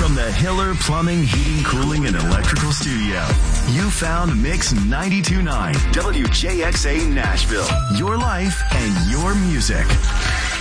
From the Hiller Plumbing, Heating, Cooling, and Electrical Studio, you found Mix 92.9 WJXA Nashville. Your life and your music.